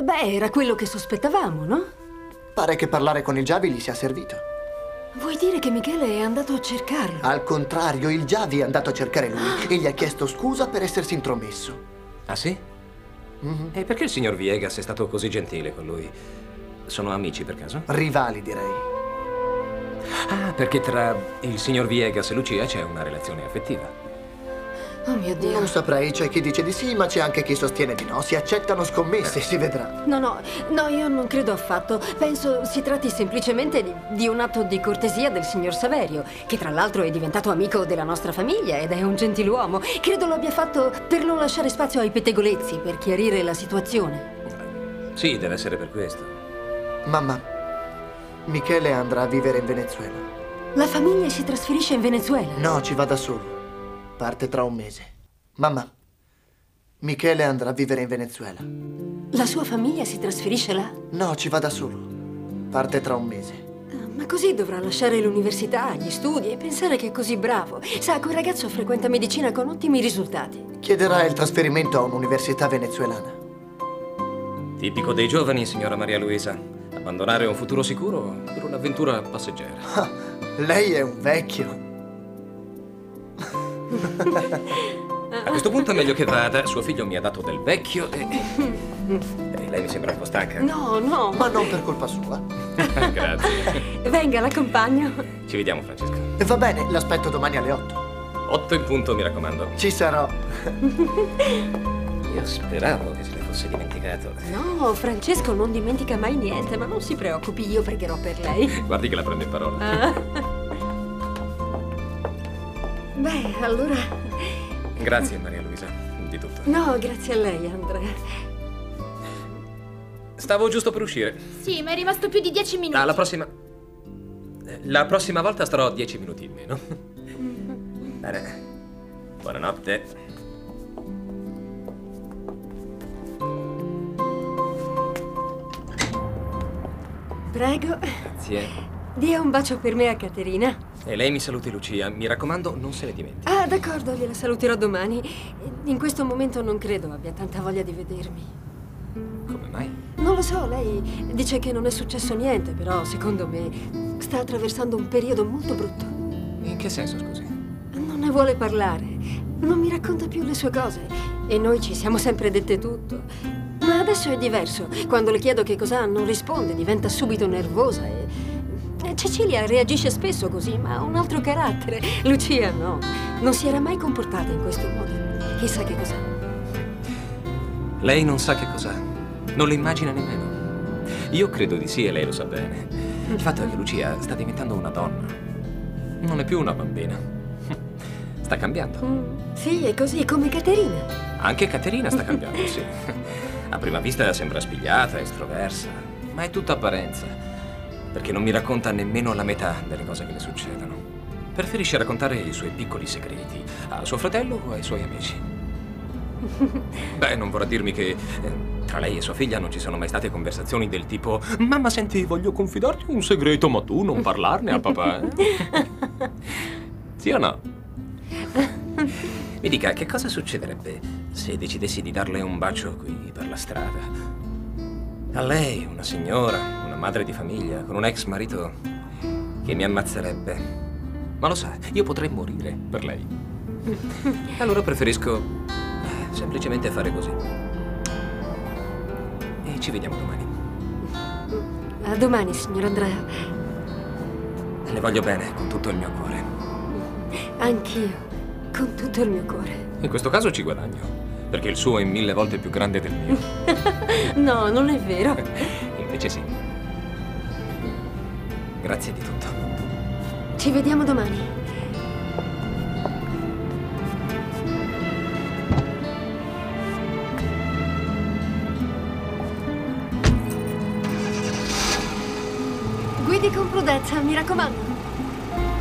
Beh, era quello che sospettavamo, no? Pare che parlare con il Giavi gli sia servito. Vuoi dire che Michele è andato a cercarlo? Al contrario, il Giavi è andato a cercare lui e gli ha chiesto scusa per essersi intromesso. Ah, sì? E perché il signor Viegas è stato così gentile con lui? Sono amici, per caso? Rivali, direi. Ah, perché tra il signor Viegas e Lucia c'è una relazione affettiva. Oh mio Dio. Non saprei, c'è chi dice di sì, ma c'è anche chi sostiene di no. Si accettano scommesse, si vedrà. No, io non credo affatto. Penso si tratti semplicemente di un atto di cortesia del signor Saverio, che tra l'altro è diventato amico della nostra famiglia ed è un gentiluomo. Credo lo abbia fatto per non lasciare spazio ai pettegolezzi, per chiarire la situazione. Sì, deve essere per questo. Mamma, Michele andrà a vivere in Venezuela. La famiglia si trasferisce in Venezuela? No, ci va da solo. Parte tra un mese. Mamma, Michele andrà a vivere in Venezuela. La sua famiglia si trasferisce là? No, ci va da solo. Parte tra un mese. Ma così dovrà lasciare l'università, gli studi e pensare che è così bravo. Sa, quel ragazzo frequenta medicina con ottimi risultati. Chiederà il trasferimento a un'università venezuelana. Tipico dei giovani, signora Maria Luisa. Abbandonare un futuro sicuro per un'avventura passeggera. Ah, lei è un vecchio. A questo punto è meglio che vada. Suo figlio mi ha dato del vecchio e lei mi sembra un po' stanca. No. Ma non per colpa sua. Grazie. Venga, l'accompagno. Ci vediamo, Francesco. Va bene, l'aspetto domani alle 8. 8 in punto, mi raccomando. Ci sarò. Io speravo che se ne fosse dimenticato. No, Francesco non dimentica mai niente, ma non si preoccupi, io pregherò per lei. Guardi che la prendo in parola. Beh, allora... Grazie, Maria Luisa, di tutto. No, grazie a lei, Andrea. Stavo giusto per uscire. Sì, ma è rimasto più di 10 minuti. La prossima volta starò 10 minuti in meno. Bene. Buonanotte. Prego. Grazie. Dia un bacio per me a Caterina. E lei mi saluti Lucia. Mi raccomando, non se ne dimentichi. Ah, d'accordo, gliela saluterò domani. In questo momento non credo abbia tanta voglia di vedermi. Come mai? Non lo so, lei dice che non è successo niente, però secondo me sta attraversando un periodo molto brutto. In che senso, scusi? Non ne vuole parlare, non mi racconta più le sue cose e noi ci siamo sempre dette tutto. Ma adesso è diverso. Quando le chiedo che cos'ha non risponde, diventa subito nervosa e Cecilia reagisce spesso così, ma ha un altro carattere. Lucia no, non si era mai comportata in questo modo. Chissà che cos'ha. Lei non sa che cos'ha. Non lo immagina nemmeno. Io credo di sì e lei lo sa bene. Il fatto è che Lucia sta diventando una donna. Non è più una bambina. Sta cambiando. Sì, è così, come Caterina. Anche Caterina sta cambiando, sì. A prima vista sembra spigliata, estroversa, ma è tutta apparenza, perché non mi racconta nemmeno la metà delle cose che le succedono. Preferisce raccontare i suoi piccoli segreti a suo fratello o ai suoi amici. Beh, non vorrà dirmi che tra lei e sua figlia non ci sono mai state conversazioni del tipo: mamma, senti, voglio confidarti un segreto, ma tu non parlarne a papà. Sì o no? Mi dica, che cosa succederebbe se decidessi di darle un bacio qui per la strada? A lei, una signora, una madre di famiglia, con un ex marito che mi ammazzerebbe. Ma lo sa, io potrei morire per lei. Allora preferisco semplicemente fare così. E ci vediamo domani. A domani, signor Andrea. Le voglio bene con tutto il mio cuore. Anch'io. Con tutto il mio cuore. In questo caso ci guadagno, perché il suo è 1000 volte più grande del mio. No, non è vero. Invece sì. Grazie di tutto. Ci vediamo domani. Guidi con prudenza, mi raccomando.